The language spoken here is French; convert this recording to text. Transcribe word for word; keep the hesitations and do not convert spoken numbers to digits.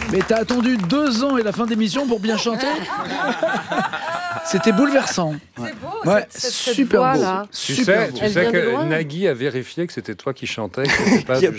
Mais t'as attendu deux ans et la fin d'émission pour bien chanter. C'était bouleversant. C'est beau, Ouais, cette, cette super voix, beau. là. Tu Super sais, beau. tu Elle sais vient de que loin. Nagui a vérifié que c'était toi qui chantais, que c'était pas Il y a